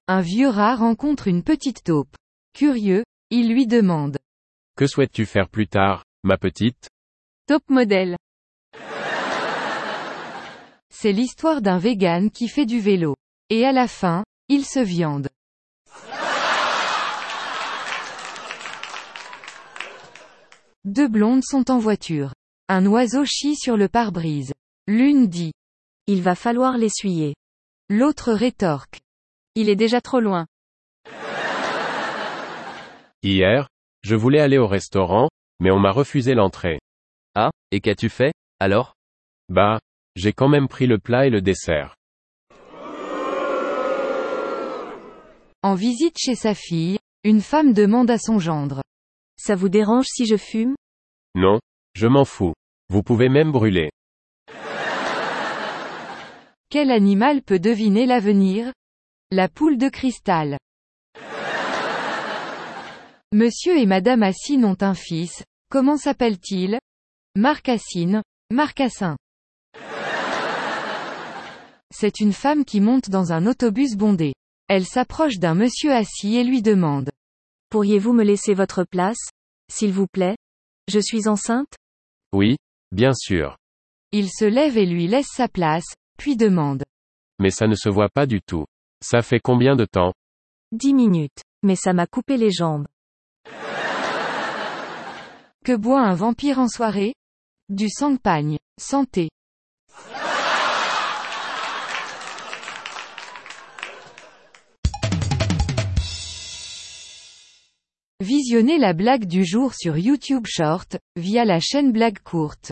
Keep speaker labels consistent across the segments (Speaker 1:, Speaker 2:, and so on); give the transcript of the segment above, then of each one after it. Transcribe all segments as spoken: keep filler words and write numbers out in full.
Speaker 1: Un vieux rat rencontre une petite taupe. Curieux, il lui demande.
Speaker 2: Que souhaites-tu faire plus tard, ma petite?
Speaker 1: Top modèle. C'est l'histoire d'un vegan qui fait du vélo. Et à la fin, il se viande. Deux blondes sont en voiture. Un oiseau chie sur le pare-brise. L'une dit.
Speaker 3: Il va falloir l'essuyer.
Speaker 1: L'autre rétorque.
Speaker 3: Il est déjà trop loin.
Speaker 2: Hier, je voulais aller au restaurant, mais on m'a refusé l'entrée.
Speaker 4: Ah, et qu'as-tu fait, alors?
Speaker 2: Bah, j'ai quand même pris le plat et le dessert.
Speaker 1: En visite chez sa fille, une femme demande à son gendre.
Speaker 3: Ça vous dérange si je fume?
Speaker 2: Non, je m'en fous. Vous pouvez même brûler.
Speaker 1: Quel animal peut deviner l'avenir? La poule de cristal. Monsieur et Madame Assine ont un fils. Comment s'appelle-t-il? Marcassine, Marcassin. C'est une femme qui monte dans un autobus bondé. Elle s'approche d'un monsieur assis et lui demande.
Speaker 3: Pourriez-vous me laisser votre place, s'il vous plaît? Je suis enceinte?
Speaker 2: Oui, bien sûr.
Speaker 1: Il se lève et lui laisse sa place, puis demande.
Speaker 2: Mais ça ne se voit pas du tout. Ça fait combien de temps?
Speaker 3: Dix minutes. Mais ça m'a coupé les jambes.
Speaker 1: Que boit un vampire en soirée? Du sang-pagne. Santé. Visionnez la blague du jour sur YouTube Short, via la chaîne Blague Courte.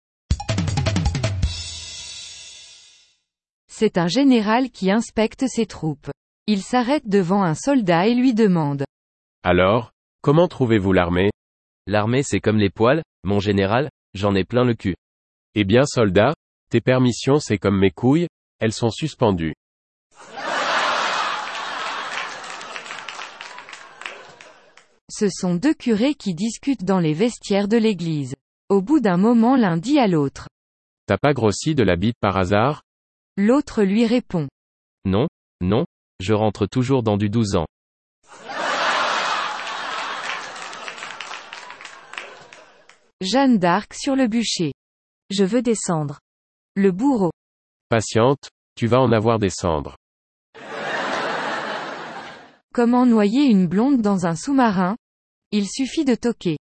Speaker 1: C'est un général qui inspecte ses troupes. Il s'arrête devant un soldat et lui demande.
Speaker 2: Alors, comment trouvez-vous l'armée?
Speaker 4: L'armée c'est comme les poils, mon général, j'en ai plein le cul.
Speaker 2: Eh bien soldat, tes permissions c'est comme mes couilles, elles sont suspendues.
Speaker 1: Ce sont deux curés qui discutent dans les vestiaires de l'église. Au bout d'un moment l'un dit à l'autre.
Speaker 2: T'as pas grossi de la bite par hasard?
Speaker 1: L'autre lui répond.
Speaker 4: Non, non, je rentre toujours dans du douze ans.
Speaker 1: Jeanne d'Arc sur le bûcher.
Speaker 3: Je veux descendre.
Speaker 1: Le bourreau.
Speaker 2: Patiente, tu vas en avoir des cendres.
Speaker 1: Comment noyer une blonde dans un sous-marin? Il suffit de toquer.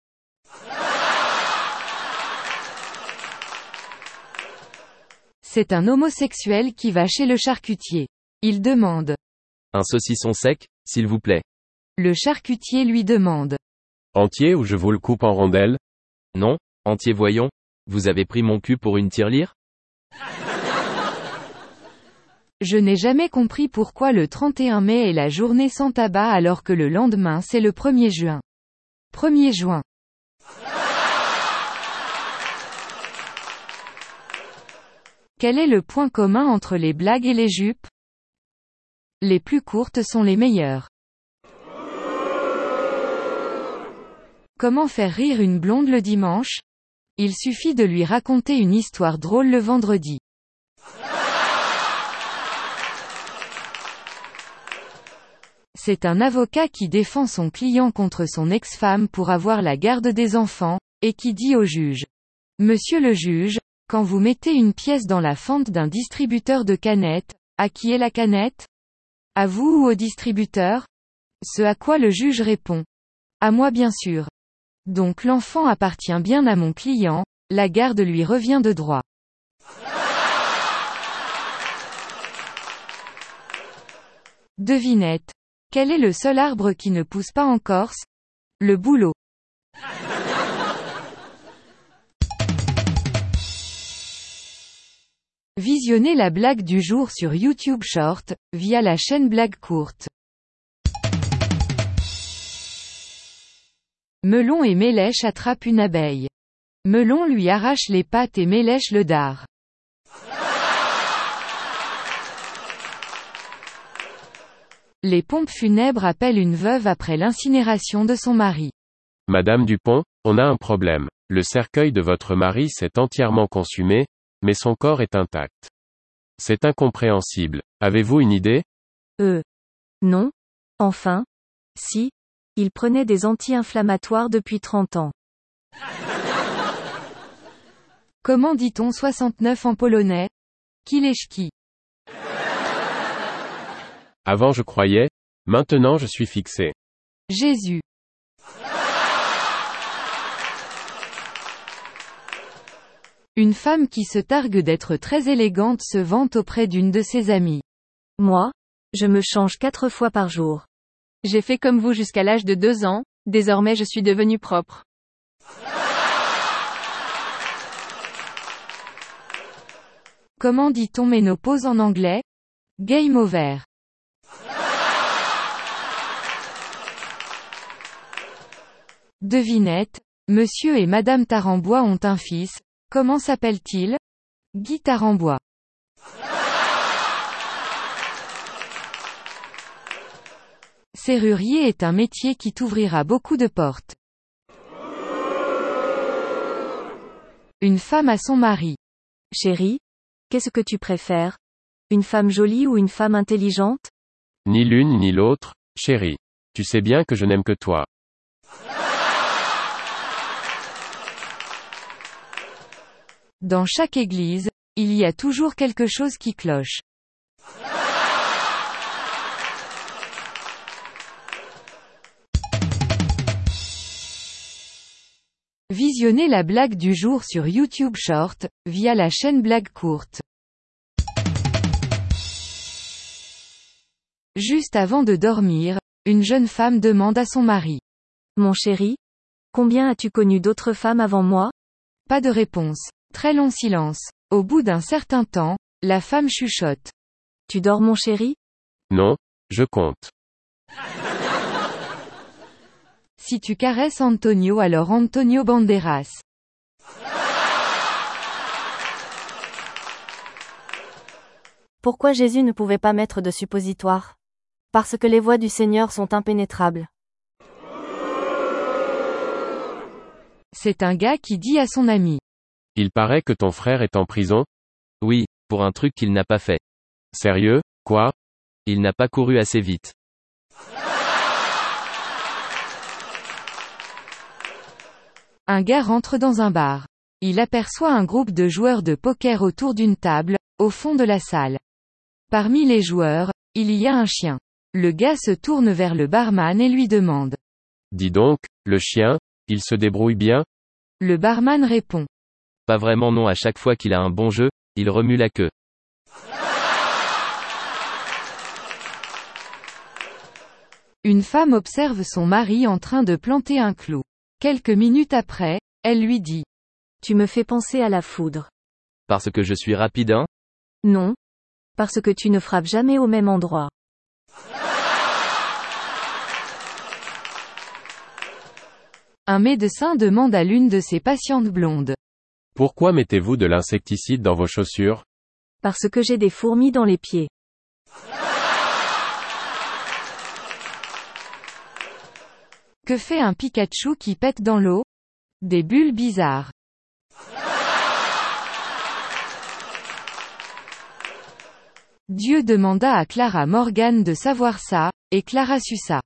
Speaker 1: C'est un homosexuel qui va chez le charcutier. Il demande.
Speaker 4: Un saucisson sec, s'il vous plaît.
Speaker 1: Le charcutier lui demande.
Speaker 2: Entier ou je vous le coupe en rondelles?
Speaker 4: Non, entier voyons. Vous avez pris mon cul pour une tirelire?
Speaker 1: Je n'ai jamais compris pourquoi le trente et un mai est la journée sans tabac alors que le lendemain c'est le premier juin. premier juin. Quel est le point commun entre les blagues et les jupes? Les plus courtes sont les meilleures. Comment faire rire une blonde le dimanche? Il suffit de lui raconter une histoire drôle le vendredi. C'est un avocat qui défend son client contre son ex-femme pour avoir la garde des enfants, et qui dit au juge. Monsieur le juge, quand vous mettez une pièce dans la fente d'un distributeur de canettes, à qui est la canette? À vous ou au distributeur? Ce à quoi le juge répond. À moi bien sûr. Donc l'enfant appartient bien à mon client, la garde lui revient de droit. Devinette. Quel est le seul arbre qui ne pousse pas en Corse? Le bouleau. Visionnez la blague du jour sur YouTube Short, via la chaîne Blague Courte. Melon et Mélèche attrapent une abeille. Melon lui arrache les pattes et Mélèche le dard. Les pompes funèbres appellent une veuve après l'incinération de son mari.
Speaker 2: Madame Dupont, on a un problème. Le cercueil de votre mari s'est entièrement consumé, mais son corps est intact. C'est incompréhensible. Avez-vous une idée?
Speaker 3: Euh. Non. Enfin. Si. Il prenait des anti-inflammatoires depuis trente ans.
Speaker 1: Comment dit-on soixante-neuf en polonais? Kileżki.
Speaker 2: Avant je croyais, maintenant je suis fixé.
Speaker 1: Jésus. Une femme qui se targue d'être très élégante se vante auprès d'une de ses amies.
Speaker 3: Moi, je me change quatre fois par jour.
Speaker 5: J'ai fait comme vous jusqu'à l'âge de deux ans, désormais je suis devenue propre.
Speaker 1: Comment dit-on ménopause en anglais? Game over. Devinette, Monsieur et Madame Tarambois ont un fils, comment s'appelle-t-il? Guy Tarambois. Serrurier est un métier qui t'ouvrira beaucoup de portes. Une femme à son mari.
Speaker 3: Chérie, qu'est-ce que tu préfères? Une femme jolie ou une femme intelligente?
Speaker 2: Ni l'une ni l'autre, chérie. Tu sais bien que je n'aime que toi.
Speaker 1: Dans chaque église, il y a toujours quelque chose qui cloche. Visionnez la blague du jour sur YouTube Short, via la chaîne Blague Courte. Juste avant de dormir, une jeune femme demande à son mari.
Speaker 3: Mon chéri, combien as-tu connu d'autres femmes avant moi?
Speaker 1: Pas de réponse. Très long silence. Au bout d'un certain temps, la femme chuchote.
Speaker 3: Tu dors mon chéri?
Speaker 2: Non, je compte.
Speaker 1: Si tu caresses Antonio alors Antonio Banderas.
Speaker 6: Pourquoi Jésus ne pouvait pas mettre de suppositoire? Parce que les voies du Seigneur sont impénétrables.
Speaker 1: C'est un gars qui dit à son ami.
Speaker 2: Il paraît que ton frère est en prison?
Speaker 4: Oui, pour un truc qu'il n'a pas fait.
Speaker 2: Sérieux, quoi?
Speaker 4: Il n'a pas couru assez vite.
Speaker 1: Un gars rentre dans un bar. Il aperçoit un groupe de joueurs de poker autour d'une table, au fond de la salle. Parmi les joueurs, il y a un chien. Le gars se tourne vers le barman et lui demande.
Speaker 2: Dis donc, le chien, il se débrouille bien?
Speaker 1: Le barman répond.
Speaker 4: Pas vraiment non, à chaque fois qu'il a un bon jeu, il remue la queue.
Speaker 1: Une femme observe son mari en train de planter un clou. Quelques minutes après, elle lui dit.
Speaker 3: Tu me fais penser à la foudre.
Speaker 4: Parce que je suis rapide, hein?
Speaker 3: Non. Parce que tu ne frappes jamais au même endroit.
Speaker 1: Un médecin demande à l'une de ses patientes blondes.
Speaker 2: Pourquoi mettez-vous de l'insecticide dans vos chaussures?
Speaker 3: Parce que j'ai des fourmis dans les pieds.
Speaker 1: Que fait un Pikachu qui pète dans l'eau? Des bulles bizarres. Dieu demanda à Clara Morgan de savoir ça, et Clara sut ça.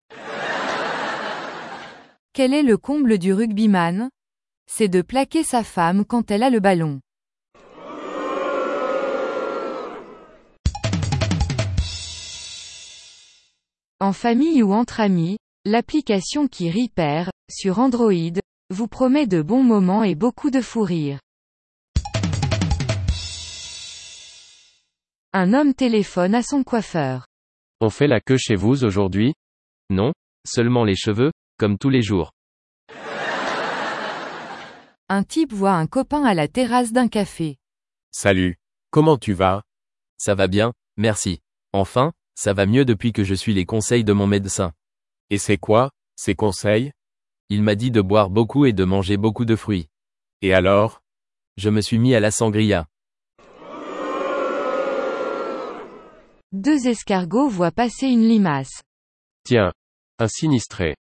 Speaker 1: Quel est le comble du rugbyman? C'est de plaquer sa femme quand elle a le ballon. En famille ou entre amis, l'application qui Repair, sur Android, vous promet de bons moments et beaucoup de fou rire. Un homme téléphone à son coiffeur.
Speaker 2: On fait la queue chez vous aujourd'hui?
Speaker 4: Non, seulement les cheveux, comme tous les jours.
Speaker 1: Un type voit un copain à la terrasse d'un café.
Speaker 2: Salut. Comment tu vas?
Speaker 4: Ça va bien, merci. Enfin, ça va mieux depuis que je suis les conseils de mon médecin.
Speaker 2: Et c'est quoi, ces conseils?
Speaker 4: Il m'a dit de boire beaucoup et de manger beaucoup de fruits.
Speaker 2: Et alors?
Speaker 4: Je me suis mis à la sangria.
Speaker 1: Deux escargots voient passer une limace.
Speaker 2: Tiens. Un sinistré.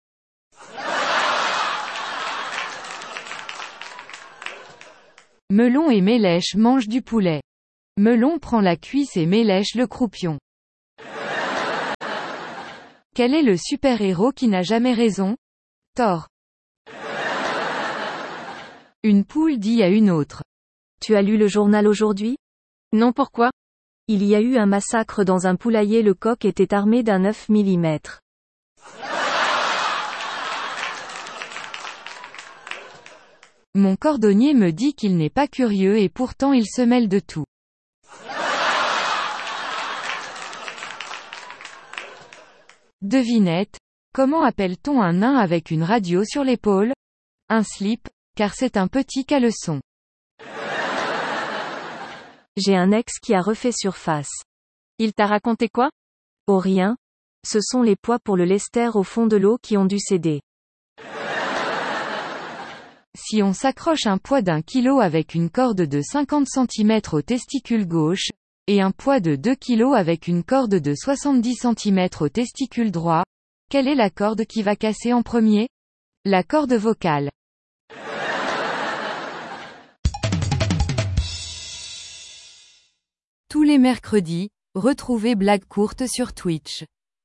Speaker 1: Melon et Mélèche mangent du poulet. Melon prend la cuisse et Mélèche le croupion. Quel est le super-héros qui n'a jamais raison? Thor. Une poule dit à une autre.
Speaker 3: Tu as lu le journal aujourd'hui?
Speaker 5: Non, pourquoi?
Speaker 3: Il y a eu un massacre dans un poulailler, le coq était armé d'un neuf millimètres.
Speaker 1: Mon cordonnier me dit qu'il n'est pas curieux et pourtant il se mêle de tout. Devinette. Comment appelle-t-on un nain avec une radio sur l'épaule? Un slip, car c'est un petit caleçon.
Speaker 3: J'ai un ex qui a refait surface.
Speaker 5: Il t'a raconté quoi?
Speaker 3: Oh rien. Ce sont les poids pour le lester au fond de l'eau qui ont dû céder.
Speaker 1: Si on s'accroche un poids d'un kilo avec une corde de cinquante centimètres au testicule gauche, et un poids de deux kilos avec une corde de soixante-dix centimètres au testicule droit, quelle est la corde qui va casser en premier? La corde vocale. Tous les mercredis, retrouvez Blague courte sur Twitch.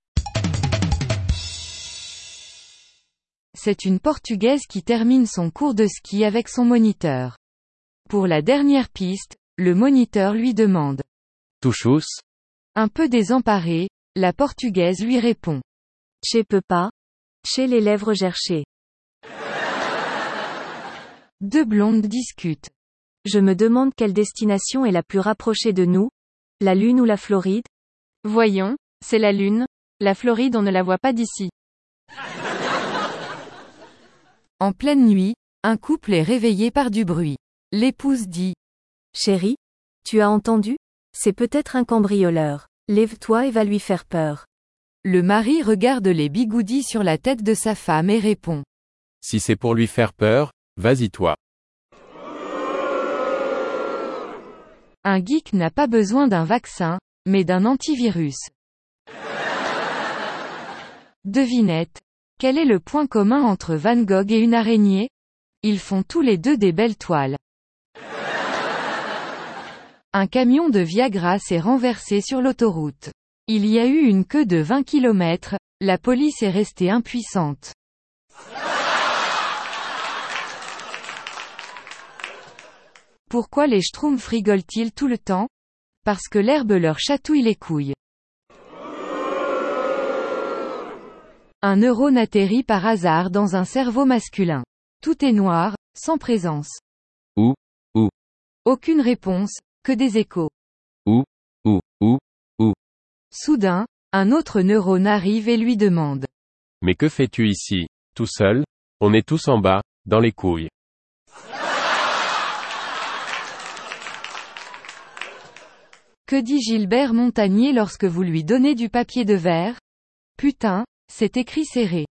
Speaker 1: C'est une Portugaise qui termine son cours de ski avec son moniteur. Pour la dernière piste, le moniteur lui demande.
Speaker 2: Touchous?
Speaker 1: Un peu désemparée, la Portugaise lui répond.
Speaker 3: Che peux pas. Chez les lèvres gerchées.
Speaker 1: Deux blondes discutent.
Speaker 3: Je me demande quelle destination est la plus rapprochée de nous? La Lune ou la Floride?
Speaker 5: Voyons, c'est la Lune. La Floride on ne la voit pas d'ici.
Speaker 1: En pleine nuit, un couple est réveillé par du bruit. L'épouse dit.
Speaker 3: Chérie? Tu as entendu? C'est peut-être un cambrioleur. Lève-toi et va lui faire peur.
Speaker 1: Le mari regarde les bigoudis sur la tête de sa femme et répond.
Speaker 2: Si c'est pour lui faire peur, vas-y toi.
Speaker 1: Un geek n'a pas besoin d'un vaccin, mais d'un antivirus. Devinette. Quel est le point commun entre Van Gogh et une araignée? Ils font tous les deux des belles toiles. Un camion de Viagra s'est renversé sur l'autoroute. Il y a eu une queue de vingt kilomètres, la police est restée impuissante. Pourquoi les schtroumpfs rigolent-ils tout le temps? Parce que l'herbe leur chatouille les couilles. Un neurone atterrit par hasard dans un cerveau masculin. Tout est noir, sans présence.
Speaker 2: Où? Où?
Speaker 1: Aucune réponse, que des échos.
Speaker 2: Où? Où? Où? Où?
Speaker 1: Soudain, un autre neurone arrive et lui demande.
Speaker 2: Mais que fais-tu ici, tout seul? On est tous en bas, dans les couilles.
Speaker 1: Que dit Gilbert Montagnier lorsque vous lui donnez du papier de verre? Putain, c'est écrit serré.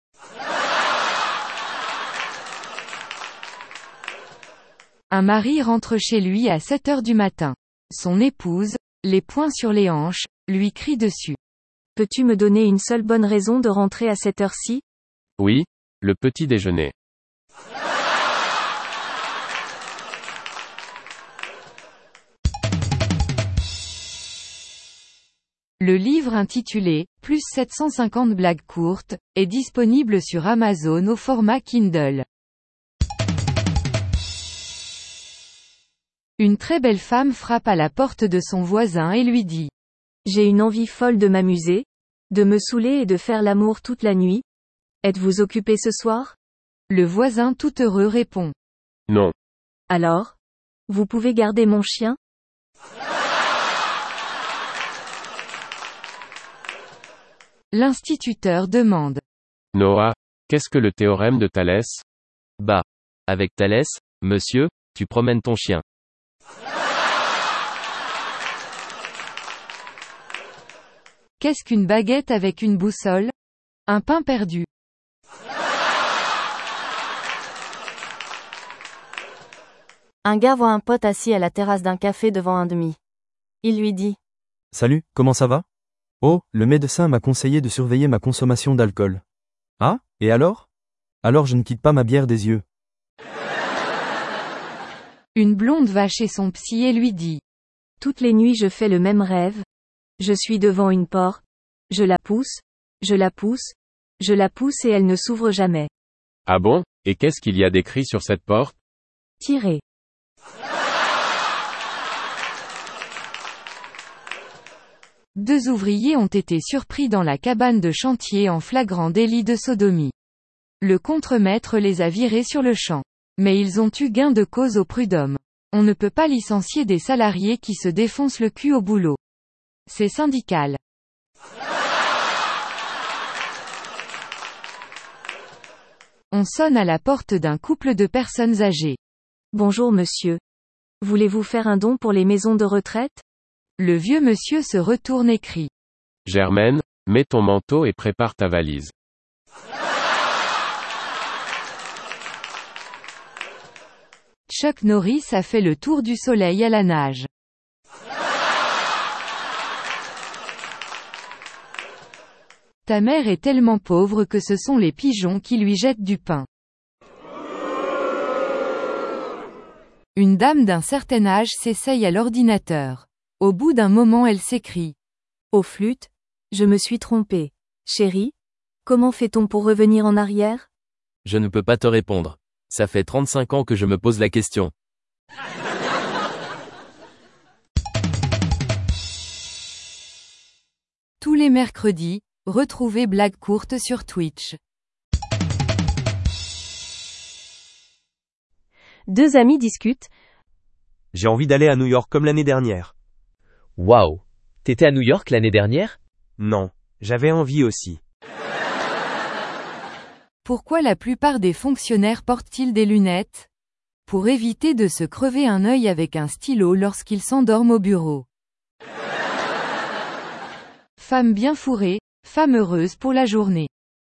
Speaker 1: Un mari rentre chez lui à sept heures du matin. Son épouse, les poings sur les hanches, lui crie dessus.
Speaker 3: Peux-tu me donner une seule bonne raison de rentrer à cette heure-ci?
Speaker 2: Oui, le petit déjeuner.
Speaker 1: Le livre intitulé « Plus sept cent cinquante blagues courtes » est disponible sur Amazon au format Kindle. Une très belle femme frappe à la porte de son voisin et lui dit «
Speaker 3: J'ai une envie folle de m'amuser, de me saouler et de faire l'amour toute la nuit. Êtes-vous occupé ce soir ?»
Speaker 1: Le voisin tout heureux répond «
Speaker 2: Non. »
Speaker 3: Alors? Vous pouvez garder mon chien?
Speaker 1: L'instituteur demande.
Speaker 2: Noah, qu'est-ce que le théorème de Thalès?
Speaker 4: Bah. Avec Thalès, monsieur, tu promènes ton chien.
Speaker 1: Qu'est-ce qu'une baguette avec une boussole? Un pain perdu.
Speaker 6: Un gars voit un pote assis à la terrasse d'un café devant un demi. Il lui dit.
Speaker 7: Salut, comment ça va? Oh, le médecin m'a conseillé de surveiller ma consommation d'alcool. Ah, et alors? Alors je ne quitte pas ma bière des yeux.
Speaker 1: Une blonde va chez son psy et lui dit.
Speaker 3: Toutes les nuits je fais le même rêve. Je suis devant une porte. Je la pousse. Je la pousse, je la pousse et elle ne s'ouvre jamais.
Speaker 2: Ah bon? Et qu'est-ce qu'il y a d'écrit sur cette porte?
Speaker 3: Tirez.
Speaker 1: Deux ouvriers ont été surpris dans la cabane de chantier en flagrant délit de sodomie. Le contremaître les a virés sur le champ. Mais ils ont eu gain de cause au prud'homme. On ne peut pas licencier des salariés qui se défoncent le cul au boulot. C'est syndical. On sonne à la porte d'un couple de personnes âgées.
Speaker 3: Bonjour monsieur. Voulez-vous faire un don pour les maisons de retraite?
Speaker 1: Le vieux monsieur se retourne et crie.
Speaker 2: Germaine, mets ton manteau et prépare ta valise.
Speaker 1: Chuck Norris a fait le tour du soleil à la nage. Ta mère est tellement pauvre que ce sont les pigeons qui lui jettent du pain. Une dame d'un certain âge s'essaye à l'ordinateur. Au bout d'un moment elle s'écrie.
Speaker 3: Au flûte, je me suis trompée. Chérie, comment fait-on pour revenir en arrière?
Speaker 4: Je ne peux pas te répondre. Ça fait trente-cinq ans que je me pose la question.
Speaker 1: Tous les mercredis, retrouvez Blague courte sur Twitch.
Speaker 3: Deux amis discutent.
Speaker 8: J'ai envie d'aller à New York comme l'année dernière.
Speaker 9: Waouh! T'étais à New York l'année dernière?
Speaker 8: Non, j'avais envie aussi.
Speaker 1: Pourquoi la plupart des fonctionnaires portent-ils des lunettes? Pour éviter de se crever un œil avec un stylo lorsqu'ils s'endorment au bureau. Femme bien fourrée, femme heureuse pour la journée.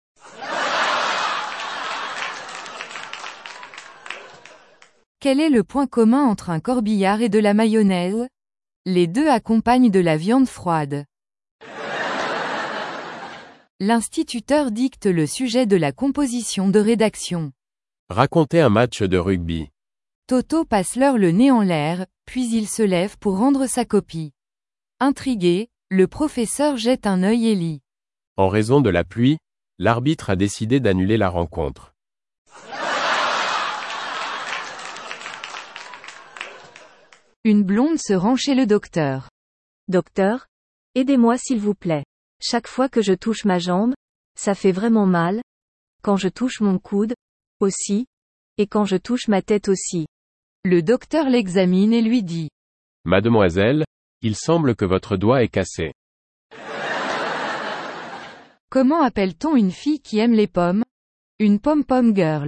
Speaker 1: Quel est le point commun entre un corbillard et de la mayonnaise? Les deux accompagnent de la viande froide. L'instituteur dicte le sujet de la composition de rédaction.
Speaker 2: Racontez un match de rugby.
Speaker 1: Toto passe l'heure le nez en l'air, puis il se lève pour rendre sa copie. Intrigué, le professeur jette un œil et lit.
Speaker 2: En raison de la pluie, l'arbitre a décidé d'annuler la rencontre.
Speaker 1: Une blonde se rend chez le docteur.
Speaker 3: Docteur, aidez-moi s'il vous plaît. Chaque fois que je touche ma jambe, ça fait vraiment mal. Quand je touche mon coude, aussi. Et quand je touche ma tête aussi.
Speaker 1: Le docteur l'examine et lui dit.
Speaker 2: Mademoiselle, il semble que votre doigt est cassé.
Speaker 1: Comment appelle-t-on une fille qui aime les pommes? Une pom-pom girl.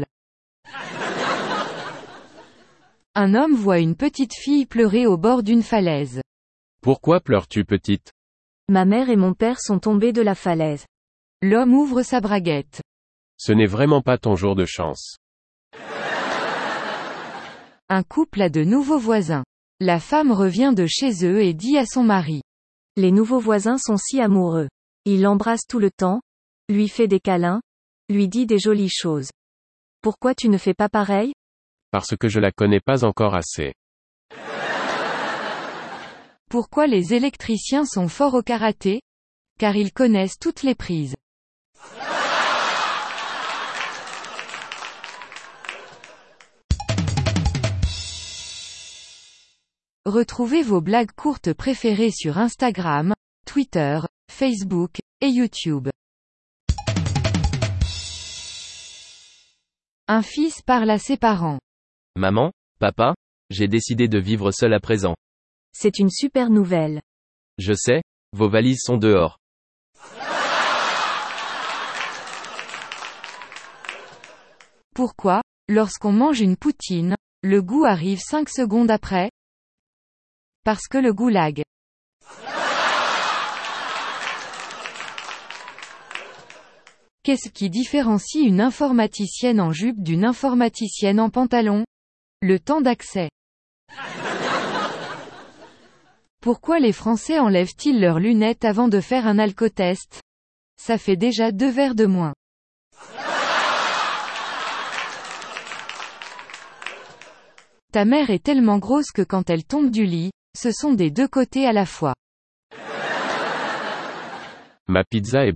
Speaker 1: Un homme voit une petite fille pleurer au bord d'une falaise.
Speaker 2: Pourquoi pleures-tu, petite?
Speaker 3: Ma mère et mon père sont tombés de la falaise.
Speaker 1: L'homme ouvre sa braguette.
Speaker 2: Ce n'est vraiment pas ton jour de chance.
Speaker 1: Un couple a de nouveaux voisins. La femme revient de chez eux et dit à son mari.
Speaker 3: Les nouveaux voisins sont si amoureux. Il l'embrasse tout le temps, lui fait des câlins, lui dit des jolies choses. Pourquoi tu ne fais pas pareil?
Speaker 2: Parce que je la connais pas encore assez.
Speaker 1: Pourquoi les électriciens sont forts au karaté? Car ils connaissent toutes les prises. Retrouvez vos blagues courtes préférées sur Instagram, Twitter, Facebook, et YouTube. Un fils parle à ses parents.
Speaker 4: Maman, papa, j'ai décidé de vivre seul à présent.
Speaker 3: C'est une super nouvelle.
Speaker 4: Je sais, vos valises sont dehors.
Speaker 1: Pourquoi, lorsqu'on mange une poutine, le goût arrive cinq secondes après? Parce que le goulag. Qu'est-ce qui différencie une informaticienne en jupe d'une informaticienne en pantalon? Le temps d'accès. Pourquoi les Français enlèvent-ils leurs lunettes avant de faire un alcotest? Ça fait déjà deux verres de moins. Ta mère est tellement grosse que quand elle tombe du lit, ce sont des deux côtés à la fois.
Speaker 2: Ma pizza est